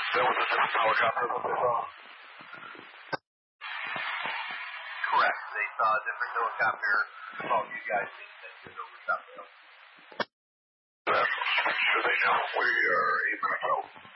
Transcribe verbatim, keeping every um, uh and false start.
That was a different helicopter that they saw? Correct. They saw a different helicopter. Well, you guys think that there's over top of them. That's sure they know we are eight minutes out.